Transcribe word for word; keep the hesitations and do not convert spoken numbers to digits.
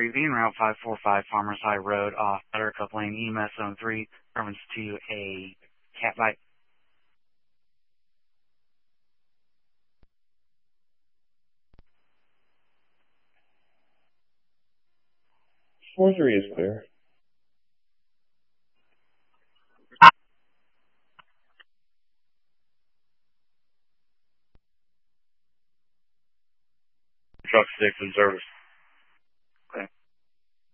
three V en Route five four five Farmers High Road off Buttercup Lane, E M S Zone three, reference to a cat bite. four three is clear. Truck six in service.